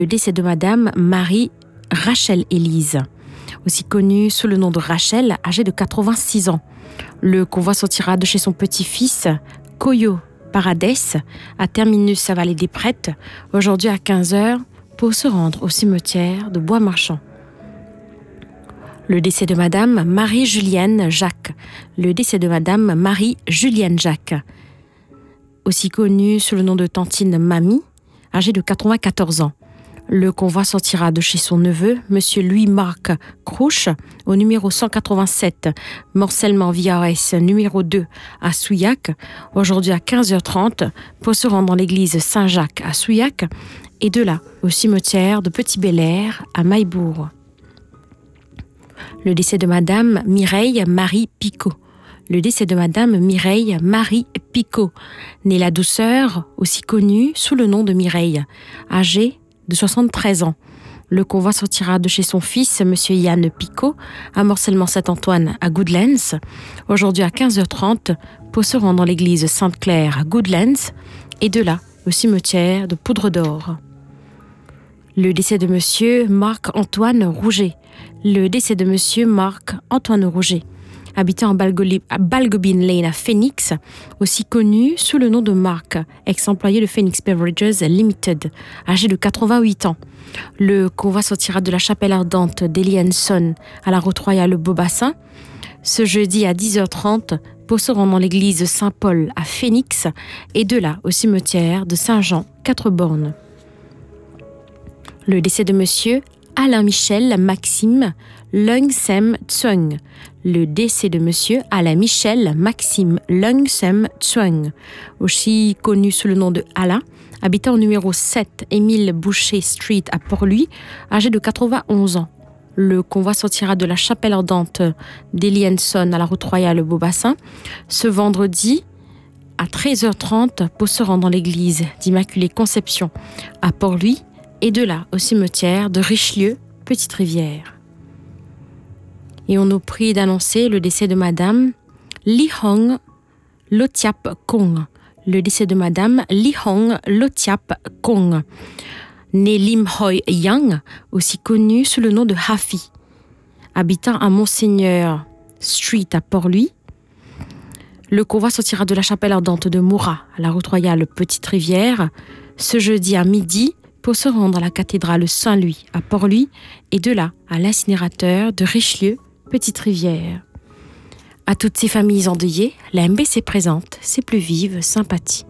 Le décès de Madame Marie Rachel Élise, aussi connue sous le nom de Rachel, âgée de 86 ans. Le convoi sortira de chez son petit-fils, Koyo Paradès, à Terminus à Vallée des Prêtres, aujourd'hui à 15h, pour se rendre au cimetière de Bois-Marchand. Le décès de Madame Marie-Julienne Jacques. Le décès de Madame Marie-Julienne Jacques, aussi connue sous le nom de Tantine Mamie, âgée de 94 ans. Le convoi sortira de chez son neveu, Monsieur Louis-Marc Crouche, au numéro 187, Morcellement VRS numéro 2 à Souillac, aujourd'hui à 15h30, pour se rendre dans l'église Saint-Jacques à Souillac, et de là au cimetière de Petit-Bel-Air à Maillebourg. Le décès de Madame Mireille Marie Picot. Le décès de Madame Mireille Marie Picot, née La Douceur, aussi connue sous le nom de Mireille, âgée de 73 ans. Le convoi sortira de chez son fils, Monsieur Yann Picot, à Morcellement Saint-Antoine à Goodlands, aujourd'hui à 15h30, pour se rendre dans l'église Sainte-Claire à Goodlands, et de là au cimetière de Poudre d'Or. Le décès de Monsieur Marc-Antoine Rouget. Le décès de Monsieur Marc-Antoine Rouget, habitant à Balgobin Lane à Phoenix, aussi connu sous le nom de Marc, ex-employé de Phoenix Beverages Limited, âgé de 88 ans. Le convoi sortira de la chapelle ardente d'Elienson à la route royale Beaubassin, ce jeudi à 10h30, pour se rendre dans l'église Saint-Paul à Phoenix, et de là au cimetière de Saint-Jean, 4 bornes. Le décès de Monsieur Alain-Michel Maxime Leung Sem Tsueng. Le décès de Monsieur Alain-Michel Maxime Leung Sem Tsueng, aussi connu sous le nom de Alain, habitant au numéro 7 Émile Boucher Street à Port-Louis, âgé de 91 ans. Le convoi sortira de la chapelle ardente d'Elienson à la route royale Beaubassin ce vendredi à 13h30 pour se rendre dans l'église d'Immaculée Conception à Port-Louis, et de là au cimetière de Richelieu, Petite-Rivière. Et on nous prie d'annoncer le décès de Madame Li Hong Lotiap Kong. Le décès de Madame Li Hong Lotiap Kong, née Lim Hoi Yang, aussi connue sous le nom de Hafi, habitant à Monseigneur Street à Port-Louis. Le convoi sortira de la chapelle ardente de Moura à la route royale Petite-Rivière ce jeudi à midi, pour se rendre à la cathédrale Saint-Louis à Port-Louis, et de là à l'incinérateur de Richelieu, Petite-Rivière. À toutes ces familles endeuillées, la MBC présente ses plus vives sympathies.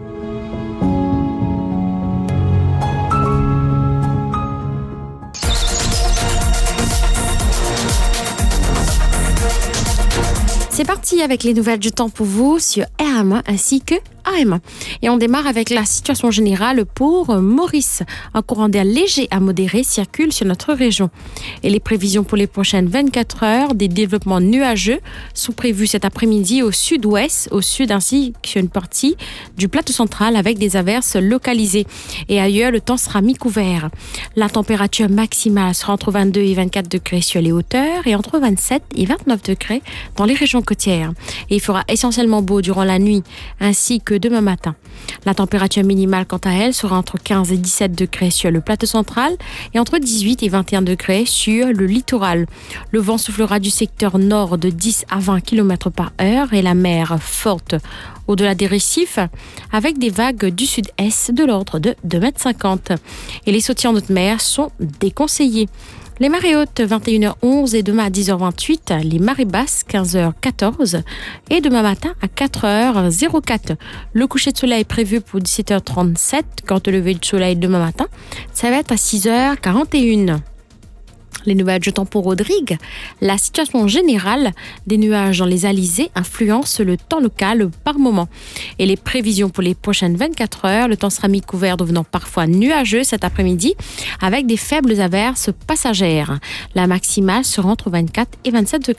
C'est parti avec les nouvelles du temps pour vous sur RM ainsi que AM. Et on démarre avec la situation générale pour Maurice. Un courant d'air léger à modéré circule sur notre région. Et les prévisions pour les prochaines 24 heures, des développements nuageux sont prévus cet après-midi au sud-ouest, au sud ainsi qu'une partie du plateau central avec des averses localisées. Et ailleurs, le temps sera mi-couvert. La température maximale sera entre 22 et 24 degrés sur les hauteurs et entre 27 et 29 degrés dans les régions côtières. Et il fera essentiellement beau durant la nuit ainsi que demain matin. La température minimale, quant à elle, sera entre 15 et 17 degrés sur le plateau central et entre 18 et 21 degrés sur le littoral. Le vent soufflera du secteur nord de 10 à 20 km par heure et la mer forte au-delà des récifs avec des vagues du sud-est de l'ordre de 2,50 m. Et les sautiers en haute mer sont déconseillés. Les marées hautes, 21h11 et demain à 10h28. Les marées basses, 15h14 et demain matin à 4h04. Le coucher de soleil est prévu pour 17h37. Quant au lever du soleil demain matin, ça va être à 6h41. Les nouvelles de temps pour Rodrigue. La situation générale des nuages dans les alizés influence le temps local par moment. Et les prévisions pour les prochaines 24 heures, le temps sera mi-couvert devenant parfois nuageux cet après-midi avec des faibles averses passagères. La maximale sera entre 24 et 27 degrés.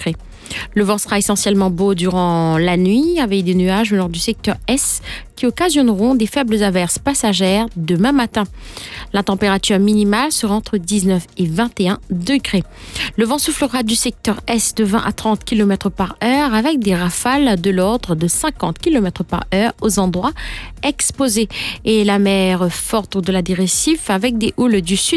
Le vent sera essentiellement beau durant la nuit avec des nuages venant du secteur S qui occasionneront des faibles averses passagères demain matin. La température minimale sera entre 19 et 21 degrés. Le vent soufflera du secteur Est de 20 à 30 km par heure avec des rafales de l'ordre de 50 km par heure aux endroits exposés. Et la mer forte au-delà des récifs avec des houles du sud